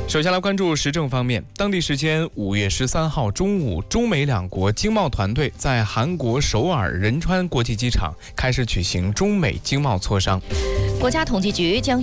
首先来关注时政方面，当地时间5月13号中午，中美两国经贸团队在韩国首尔仁川国际机场开始举行中美经贸磋商。 国家统计局将